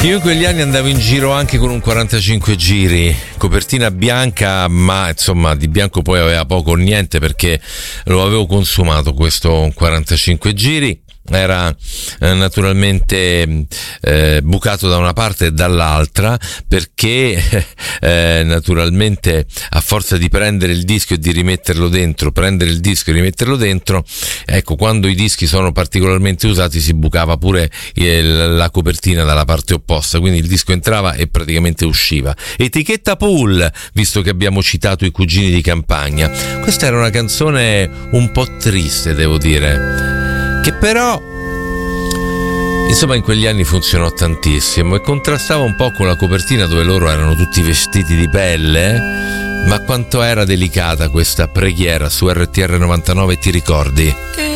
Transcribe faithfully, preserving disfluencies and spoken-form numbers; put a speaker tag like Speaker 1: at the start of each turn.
Speaker 1: Io in quegli anni andavo in giro anche con un quarantacinque giri, copertina bianca, ma insomma di bianco poi aveva poco o niente perché lo avevo consumato questo quarantacinque giri. Era eh, naturalmente eh, bucato da una parte e dall'altra perché eh, naturalmente a forza di prendere il disco e di rimetterlo dentro, prendere il disco e rimetterlo dentro, ecco, quando i dischi sono particolarmente usati si bucava pure il, la copertina dalla parte opposta, quindi il disco entrava e praticamente usciva. Etichetta Pool, visto che abbiamo citato i Cugini di Campagna, questa era una canzone un po' triste, devo dire, che però insomma in quegli anni funzionò tantissimo e contrastava un po' con la copertina dove loro erano tutti vestiti di pelle, ma quanto era delicata questa preghiera su R T R novantanove, ti ricordi?